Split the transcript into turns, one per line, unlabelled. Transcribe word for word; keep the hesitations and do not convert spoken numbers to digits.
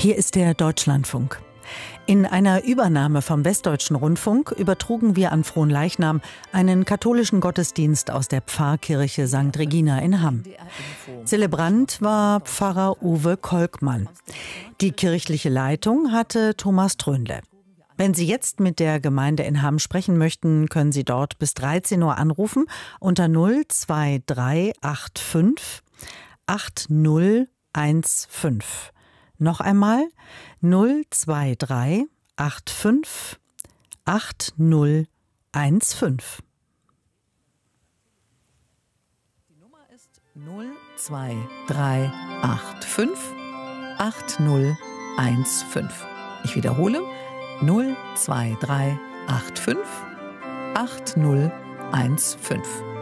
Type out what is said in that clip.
Hier ist der Deutschlandfunk. In einer Übernahme vom Westdeutschen Rundfunk übertrugen wir an Fronleichnam einen katholischen Gottesdienst aus der Pfarrkirche Sankt Regina in Hamm. Zelebrant war Pfarrer Uwe Kolkmann. Die kirchliche Leitung hatte Thomas Trönle. Wenn Sie jetzt mit der Gemeinde in Hamm sprechen möchten, können Sie dort bis dreizehn Uhr anrufen unter null zwei drei acht fünf acht null eins fünf. Noch einmal null zwei drei acht fünf acht null eins fünf. Die Nummer ist null zwei drei acht fünf acht null eins fünf. Ich wiederhole null zwei drei acht fünf acht null eins fünf.